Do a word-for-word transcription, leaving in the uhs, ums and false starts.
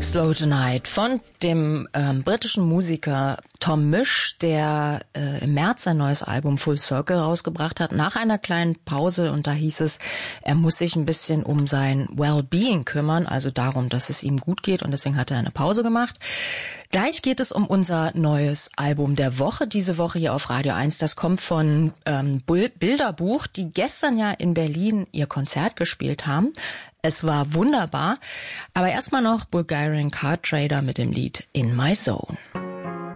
Slow Tonight von dem ähm, britischen Musiker Tom Misch, der äh, im März sein neues Album Full Circle rausgebracht hat, nach einer kleinen Pause, und da hieß es, er muss sich ein bisschen um sein Wellbeing kümmern, also darum, dass es ihm gut geht, und deswegen hat er eine Pause gemacht. Gleich geht es um unser neues Album der Woche, diese Woche hier auf Radio eins. Das kommt von ähm, Bilderbuch, die gestern ja in Berlin ihr Konzert gespielt haben. Es war wunderbar, aber erstmal noch Bulgarian Card Trader mit dem Lied In My Zone.